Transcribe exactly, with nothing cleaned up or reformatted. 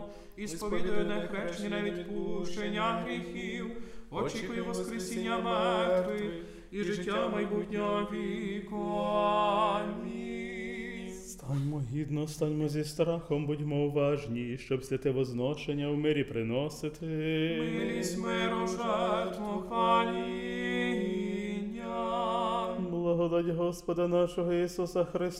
і сповідує нехрещення на відпущення гріхів, очікує воскресіння мертвих і життя майбутнього віку. Амінь. Станьмо гідно, станьмо зі страхом, будьмо уважні, щоб святе возношення в мирі приносити. Милість миру, жертву хваління. Благодать Господа нашого Ісуса Христа,